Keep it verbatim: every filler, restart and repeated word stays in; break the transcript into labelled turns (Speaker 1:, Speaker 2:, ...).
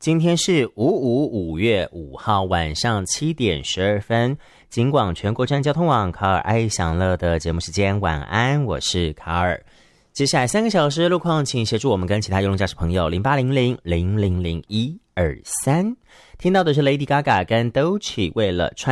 Speaker 1: 今天是五五五月五号晚上七点十二分，警广全国站交通网卡尔爱享乐的节目时间，晚安，我是卡尔。接下来三个小时路况，请协助我们跟其他邮动驾驶朋友零八零零零零零一二三。听到的是 Lady Gaga 跟 Doechii 为了穿